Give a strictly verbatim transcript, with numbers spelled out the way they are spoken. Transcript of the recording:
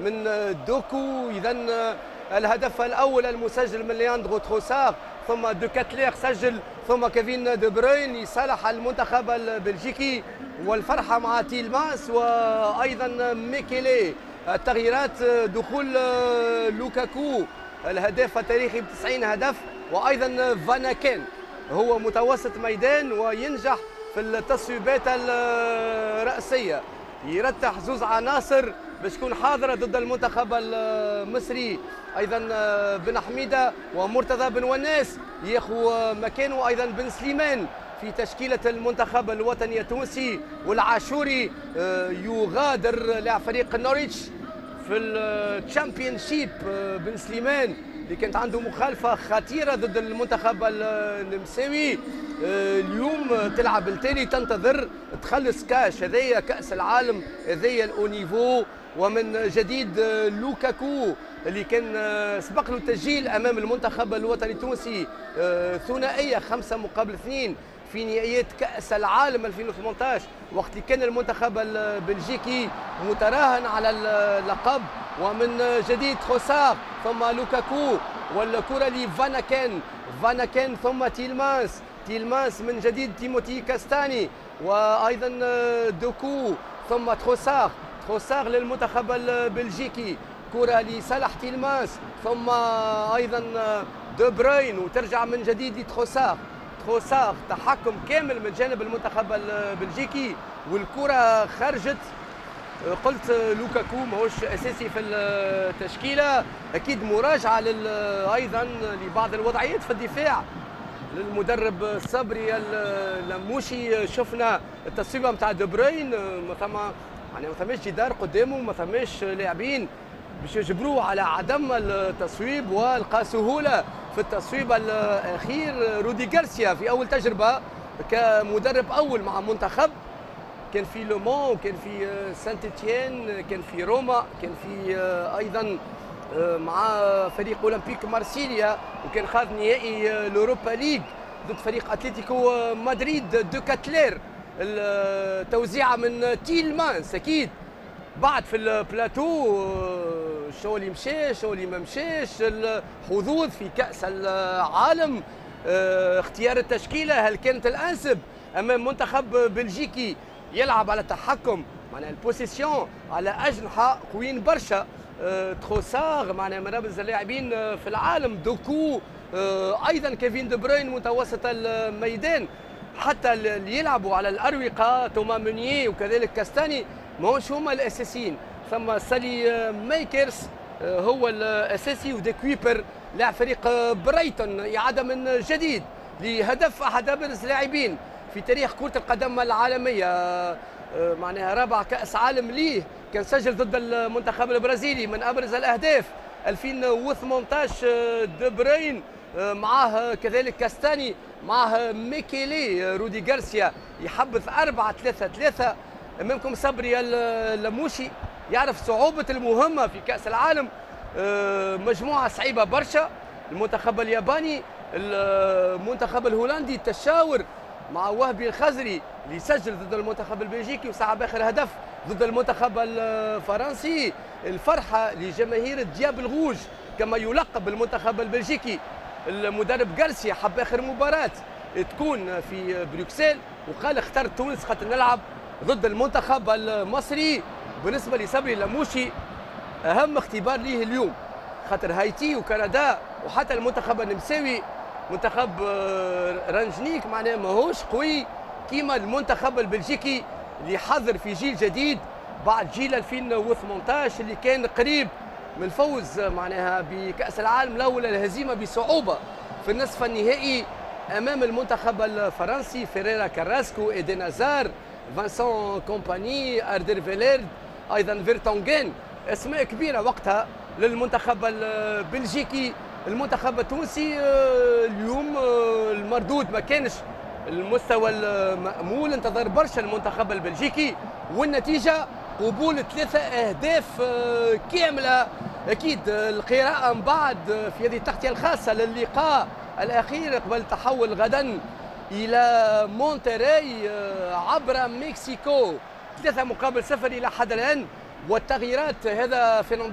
من دوكو. إذا الهدف الأول المسجل من لياندرو تروسار، ثم دو كاتلير سجل، ثم كيفين دي بروين يصالح المنتخب البلجيكي، والفرحة مع تيلمانس وأيضا ميكيلي. التغييرات دخول لوكاكو الهداف التاريخي ب تسعين هدف، وأيضا فاناكين هو متوسط ميدان وينجح في التصويبات الرأسية، يرتح زوز عناصر باش تكون حاضرة ضد المنتخب المصري. أيضا بن حميدة ومرتضى بن وناس ياخذ مكانه، أيضا بن سليمان في تشكيلة المنتخب الوطني التونسي، والعاشوري يغادر لاعب فريق نوريتش في الشامبيونشيب. بن سليمان اللي كانت عنده مخالفة خطيرة ضد المنتخب النمساوي، اليوم تلعب التالي تنتظر تخلص كاش هذايا كأس العالم هذايا الأونيفو. ومن جديد لوكاكو اللي كان سبق له التسجيل أمام المنتخب الوطني التونسي ثنائية خمسة مقابل اثنين في نهائيات كأس العالم ألفين وثمانية عشر، وقت اللي كان المنتخب البلجيكي متراهن على اللقب. ومن جديد تروسار ثم لوكاكو، والكرة لفاناكين، فاناكين ثم تيلمانس، تيلمانس من جديد تيموتي كاستاني، وأيضا دوكو ثم تروسار، تروسار للمنتخب البلجيكي، كرة لصالح تيلمانس ثم أيضا دو بروين، وترجع من جديد لتروسار. تروسار تحكم كامل من جانب المنتخب البلجيكي، والكرة خرجت. قلت لوكاكو ماهوش اساسي في التشكيله، اكيد مراجعه ايضا لبعض الوضعيات في الدفاع للمدرب الصبري اللموشي. شفنا التصويبه نتاع دي بروين، ما ثم يعني ما ثماش جدار قدامه، ما ثماش لاعبين باش يجبروه على عدم التصويب، ولقى سهوله في التصويب الاخير. رودي غارسيا في اول تجربه كمدرب اول مع منتخب، كان في لومون، كان في سانت اتيان، كان في روما، كان في ايضا مع فريق اولمبيك مارسيليا، وكان خاض نهائي الاوروبا ليج ضد فريق اتلتيكو مدريد. دو كاتلير التوزيعه من تيلمانس، اكيد بعد في البلاتو شو اللي مشى شو اللي ما مشاش، الحظوظ في كاس العالم، اختيار التشكيله هل كانت الانسب امام منتخب بلجيكي يلعب على تحكم، معناها البوسيسيون على اجنحه قويين برشا. أه تروسار معناها من ابرز اللاعبين في العالم، دوكو أه ايضا كيفين دي بروين متوسط الميدان، حتى اللي يلعبوا على الاروقه توما مونيي وكذلك كاستاني ماهوش هما الاساسيين. ثم سالي ميكرز أه هو الاساسي، ودي كويبر لاعب فريق برايتون اعاده من جديد لهدف احد ابرز لاعبين في تاريخ كرة القدم العالمية، معناها رابع كأس عالم ليه، كان سجل ضد المنتخب البرازيلي من أبرز الأهداف ألفين وثمانية عشر. دي بروين معاه كذلك كاستاني، معاه ميكيلي، رودي غارسيا يحبذ أربعة ثلاثة ثلاثة. أمامكم صبري اللموشي يعرف صعوبة المهمة في كأس العالم، مجموعة صعيبة برشا. المنتخب الياباني، المنتخب الهولندي، التشاور مع وهبي الخزري اللي سجل ضد المنتخب البلجيكي وسحب اخر هدف ضد المنتخب الفرنسي. الفرحه لجماهير دياب الغوج كما يلقب المنتخب البلجيكي. المدرب غارسيا حب اخر مباراه تكون في بروكسل، وقال اخترت تونس خاطر نلعب ضد المنتخب المصري. بالنسبه لصبري لموشي اهم اختبار ليه اليوم، خاطر هايتي وكندا وحتى المنتخب النمساوي منتخب رانجنيك معناه ماهوش قوي كيما المنتخب البلجيكي اللي حضر في جيل جديد بعد جيل ألفين وثمانية عشر اللي كان قريب من الفوز معناها بكأس العالم الأول، الهزيمة بصعوبة في النصف النهائي أمام المنتخب الفرنسي. فيريرا كاراسكو، إيدين هازار، فانسون كومباني، أردير فيليرد، أيضا فيرتونغين، أسماء كبيرة وقتها للمنتخب البلجيكي. المنتخب التونسي اليوم المردود ما كانش المستوى المأمول، انتظر برشا المنتخب البلجيكي، والنتيجة قبول ثلاثة أهداف كاملة. أكيد القراءة من بعد في هذه التغطية الخاصة للقاء الأخير قبل التحول غدا إلى مونتري عبر مكسيكو، ثلاثة مقابل صفر إلى حد الآن. والتغييرات هذا في